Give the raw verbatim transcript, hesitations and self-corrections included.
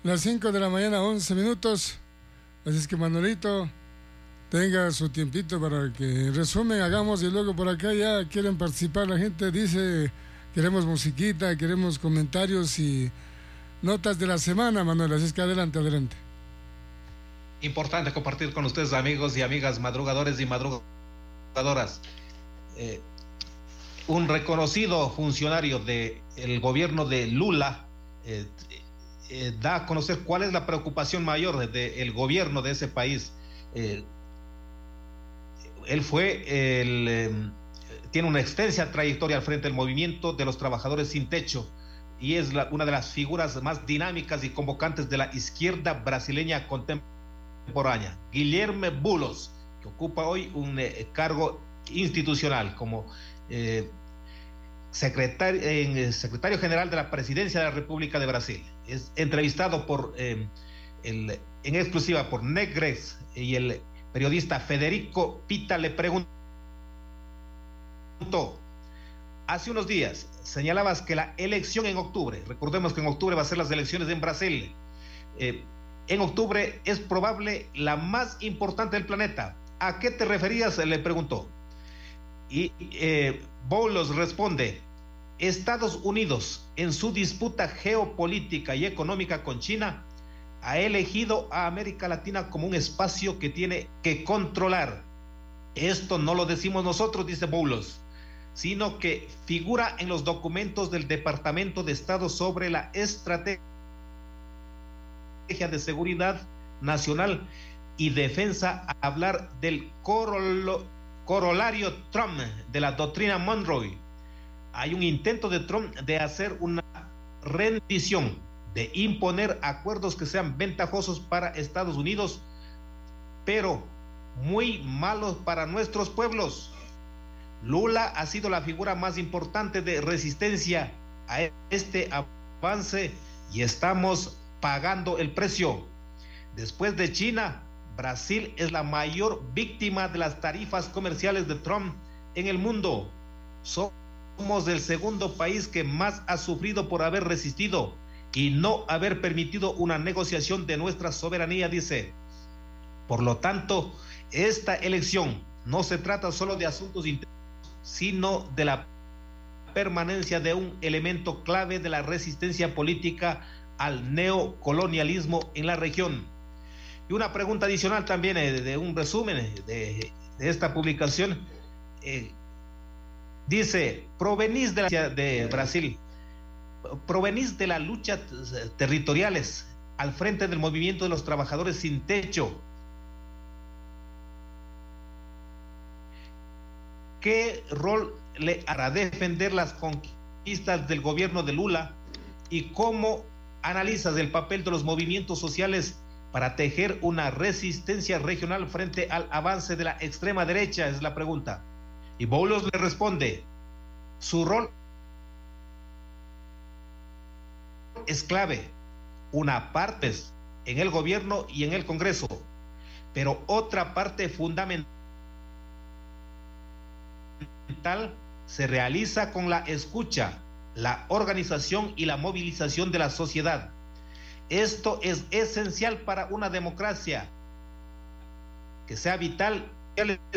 Las cinco de la mañana, once minutos. Así es que Manuelito, tenga su tiempito para que resumen hagamos, y luego por acá ya quieren participar la gente, dice, queremos musiquita, queremos comentarios y notas de la semana, Manuel. Así es que adelante, adelante. Importante compartir con ustedes, amigos y amigas madrugadores y madrugadoras. Eh, un reconocido funcionario del gobierno de Lula eh, eh, da a conocer cuál es la preocupación mayor del de gobierno de ese país. Eh, él fue el, eh, tiene una extensa trayectoria al frente del movimiento de los trabajadores sin techo y es la, una de las figuras más dinámicas y convocantes de la izquierda brasileña contemporánea. Guilherme Boulos, que ocupa hoy un eh, cargo institucional como eh, secretario, eh, secretario general de la Presidencia de la República de Brasil. Es entrevistado por eh, el, en exclusiva por Negres, y el periodista Federico Pita le preguntó: hace unos días señalabas que la elección en octubre, recordemos que en octubre va a ser las elecciones en Brasil, eh, en octubre es probable la más importante del planeta. ¿A qué te referías?, le preguntó. Y eh, Boulos responde: Estados Unidos, en su disputa geopolítica y económica con China, ha elegido a América Latina como un espacio que tiene que controlar. Esto no lo decimos nosotros, dice Boulos, sino que figura en los documentos del Departamento de Estado sobre la estrategia de seguridad nacional y defensa, a hablar del corolo, corolario Trump de la doctrina Monroe. Hay un intento de Trump de hacer una rendición, de imponer acuerdos que sean ventajosos para Estados Unidos, pero muy malos para nuestros pueblos. Lula ha sido la figura más importante de resistencia a este avance y estamos pagando el precio. Después de China, Brasil es la mayor víctima de las tarifas comerciales de Trump en el mundo. Somos el segundo país que más ha sufrido por haber resistido y no haber permitido una negociación de nuestra soberanía, dice. Por lo tanto, esta elección no se trata solo de asuntos internos, sino de la permanencia de un elemento clave de la resistencia política al neocolonialismo en la región. Y una pregunta adicional también, eh, de un resumen de, de esta publicación, eh, dice: provenís de, la, de Brasil, provenís de las luchas territoriales al frente del movimiento de los trabajadores sin techo. ¿Qué rol le hará defender las conquistas del gobierno de Lula y cómo analizas el papel de los movimientos sociales para tejer una resistencia regional frente al avance de la extrema derecha? Es la pregunta. Y Boulos le responde: su rol es clave, una parte en el gobierno y en el Congreso, pero otra parte fundamental se realiza con la escucha, la organización y la movilización de la sociedad. Esto es esencial para una democracia que sea vital